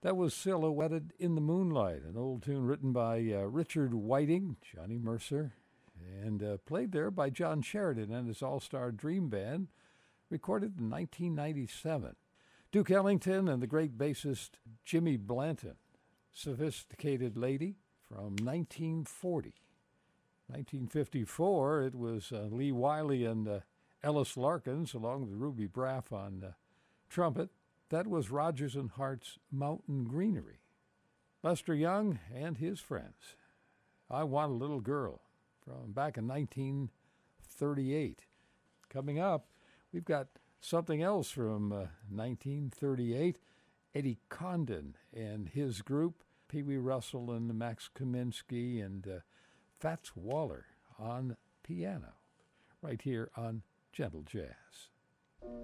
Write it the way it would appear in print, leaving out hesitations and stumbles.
That was Silhouetted in the Moonlight, an old tune written by Richard Whiting, Johnny Mercer, and played there by John Sheridan and his All-Star Dream Band, recorded in 1997. Duke Ellington and the great bassist Jimmy Blanton, Sophisticated Lady, from 1940. 1954, it was Lee Wiley and Ellis Larkins, along with Ruby Braff on trumpet. That was Rodgers and Hart's Mountain Greenery. Lester Young and his friends, I Want a Little Girl, from back in 1938. Coming up, we've got something else from 1938, Eddie Condon and his group, Pee Wee Russell and Max Kaminsky and Fats Waller on piano, right here on Gentle Jazz.